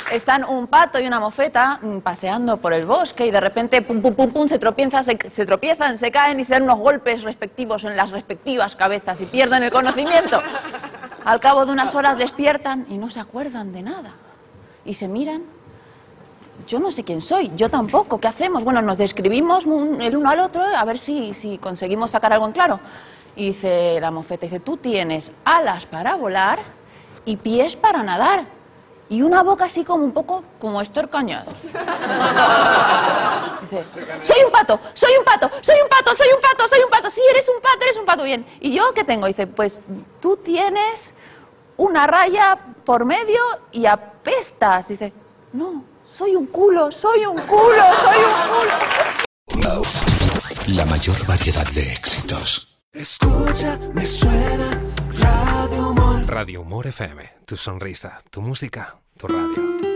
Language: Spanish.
están un pato y una mofeta paseando por el bosque y de repente, pum, pum, pum, pum, se tropiezan, se caen y se dan unos golpes respectivos en las respectivas cabezas y pierden el conocimiento. Al cabo de unas horas despiertan y no se acuerdan de nada. Y se miran. Yo no sé quién soy, yo tampoco, ¿qué hacemos? Bueno, nos describimos el uno al otro a ver si conseguimos sacar algo en claro. Y dice la mofeta, dice, tú tienes alas para volar y pies para nadar. Y una boca así como un poco como Esther Cañados. Dice, soy un pato, soy un pato, soy un pato, soy un pato, soy un pato. Sí, eres un pato, bien. ¿Y yo qué tengo? Dice, pues tú tienes una raya por medio y apestas. Dice, no, soy un culo, soy un culo, soy un culo. La mayor variedad de éxitos. Escucha, me suena Radio Humor. Radio Humor FM, tu sonrisa, tu música, tu radio.